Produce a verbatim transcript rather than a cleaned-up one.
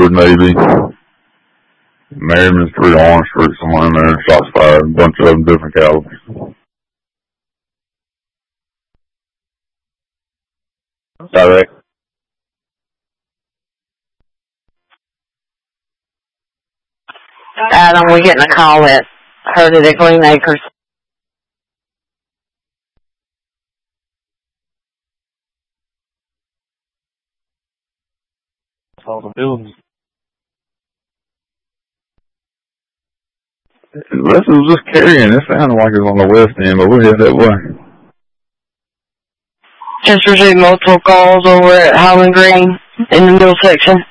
Greenwood, maybe. Merriman Street, Orange Street, somewhere in there. Shots fired. A bunch of them, different calibers. Direct. Adam, we're getting a call that heard it at Green Acres. All the buildings. Unless it was just carrying. It sounded like it was on the west end, but we'll head that way. Just received multiple calls over at Highland Green in the middle section.